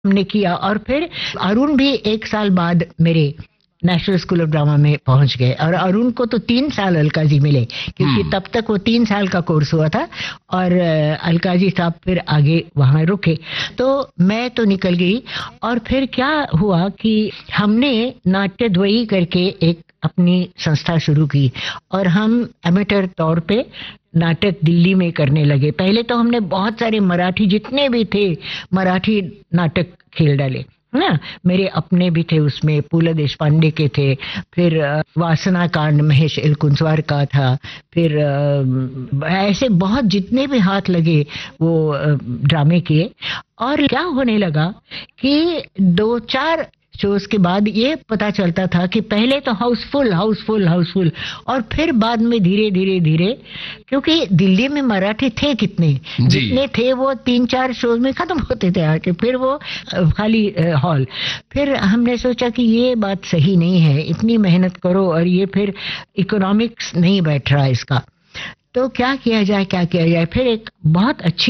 हमने किया और फिर अरुण भी 1 साल बाद मेरे नेशनल स्कूल ऑफ ड्रामा में पहुंच गए और अरुण को तो 3 साल अलकाजी मिले क्योंकि तब तक वो 3 साल का कोर्स हुआ था और अलकाजी साहब फिर आगे वहां रुके। तो मैं तो निकल गई और फिर क्या हुआ कि हमने नाट्यद्वयी करके एक अपनी संस्था शुरू की और हम एमेटर तौर पे नाटक दिल्ली में करने लगे। पहले तो हमने बहुत सारे मराठी जितने भी थे मराठी नाटक खेल डाले ना। मेरे अपने भी थे उसमें, पूला देशपांडे के थे, फिर वासना कांड महेश एलकुंचवार का था, फिर ऐसे बहुत जितने भी हाथ लगे वो ड्रामे किए। और क्या होने लगा कि 2-4 शोज के बाद ये पता चलता था कि पहले तो हाउसफुल हाउसफुल हाउसफुल और फिर बाद में धीरे धीरे धीरे, क्योंकि दिल्ली में मराठी थे कितने, जितने थे वो 3-4 शोज में खत्म होते थे आके, फिर वो खाली हॉल। फिर हमने सोचा कि ये बात सही नहीं है, इतनी मेहनत करो और ये फिर इकोनॉमिक्स नहीं बैठ रहा इसका, तो क्या किया जाए क्या किया जाए। फिर एक बहुत अच्छी